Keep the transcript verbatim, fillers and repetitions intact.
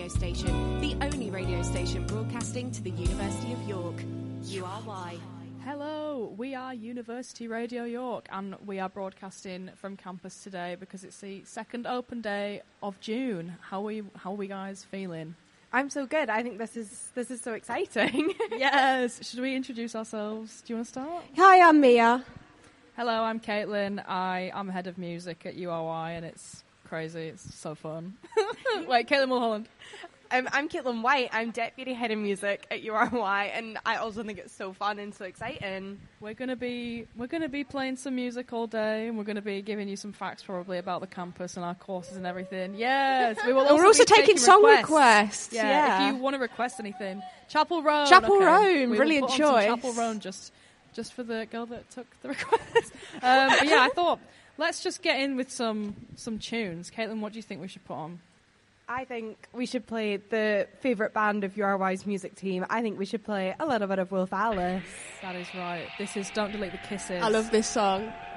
radio station, the only radio station broadcasting to the University of York. U R Y. Hello, we are University Radio York, and we are broadcasting from campus today because it's the second open day of June. How are we, how are we guys feeling? I'm so good. I think this is this is so exciting. Yes. Should we introduce ourselves? Do you want to start? Hi, I'm Mia. Hello, I'm Caitlin. I am head of music at U R Y, and it's crazy. It's so fun. Wait, Caitlin Mulholland. Um, I'm Caitlin White. I'm deputy head of music at U R Y, and I also think it's so fun and so exciting. We're gonna be we're gonna be playing some music all day, and we're gonna be giving you some facts probably about the campus and our courses and everything. Yes, we will. Also and we're also be taking, taking song requests. requests. Yeah, Yeah. if you want to request anything, Chapel Roan. Chapel okay. Roan, We brilliant will put on some choice. Chapel Roan just just for the girl that took the request. um, but yeah, I thought let's just get in with some some tunes. Caitlin, what do you think we should put on? I think we should play the favourite band of U R Y's music team. I think we should play a little bit of Wolf Alice. That is right. This is Don't Delete the Kisses. I love this song.